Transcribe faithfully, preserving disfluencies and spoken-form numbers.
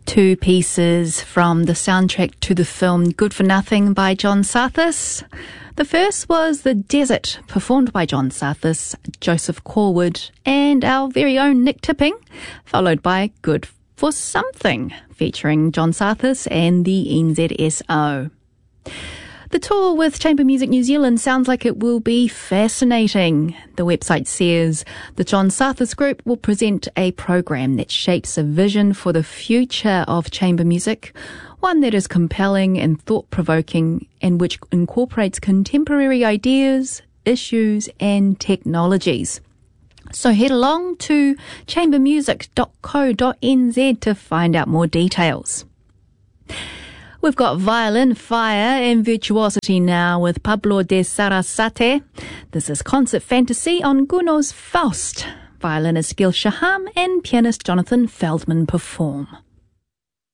Two pieces from the soundtrack to the film Good for Nothing by John Sarthis. The first was The Desert, performed by John Sarthis, Joseph Corwood, and our very own Nick Tipping, followed by Good for Something, featuring John Sarthis and the N Z S O. The tour with Chamber Music New Zealand sounds like it will be fascinating. The website says the John Sarthis Group will present a program that shapes a vision for the future of chamber music, one that is compelling and thought-provoking and which incorporates contemporary ideas, issues and technologies. So head along to chamber music dot co dot n z to find out more details. We've got Violin, Fire and Virtuosity now with Pablo de Sarasate. This is Concert Fantasy on Gounod's Faust. Violinist Gil Shaham and pianist Jonathan Feldman perform.